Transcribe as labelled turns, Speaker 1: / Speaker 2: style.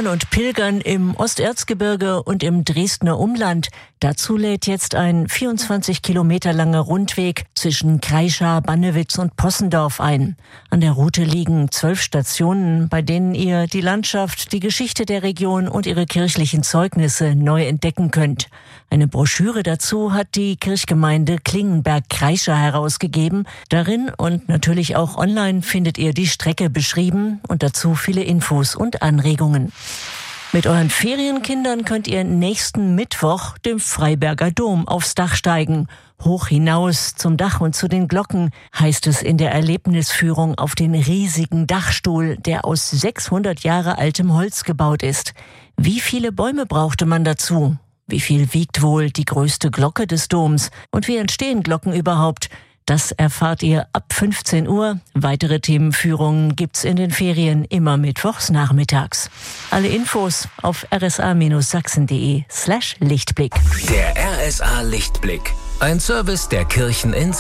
Speaker 1: Wandern und Pilgern im Osterzgebirge und im Dresdner Umland. Dazu lädt jetzt ein 24 Kilometer langer Rundweg zwischen Kreischa, Bannewitz und Possendorf ein. An der Route liegen 12 Stationen, bei denen ihr die Landschaft, die Geschichte der Region und ihre kirchlichen Zeugnisse neu entdecken könnt. Eine Broschüre dazu hat die Kirchgemeinde Klingenberg-Kreischa herausgegeben. Darin und natürlich auch online findet ihr die Strecke beschrieben und dazu viele Infos und Anregungen. Mit euren Ferienkindern könnt ihr nächsten Mittwoch dem Freiberger Dom aufs Dach steigen. Hoch hinaus zum Dach und zu den Glocken, heißt es in der Erlebnisführung auf den riesigen Dachstuhl, der aus 600 Jahre altem Holz gebaut ist. Wie viele Bäume brauchte man dazu? Wie viel wiegt wohl die größte Glocke des Doms? Und wie entstehen Glocken überhaupt? Das erfahrt ihr ab 15 Uhr. Weitere Themenführungen gibt's in den Ferien immer mittwochs nachmittags. Alle Infos auf rsa-sachsen.de/Lichtblick.
Speaker 2: Der RSA Lichtblick. Ein Service der Kirchen in